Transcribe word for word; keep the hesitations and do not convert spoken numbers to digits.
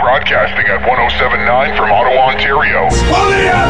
broadcasting at one oh seven point nine from Ottawa, Ontario.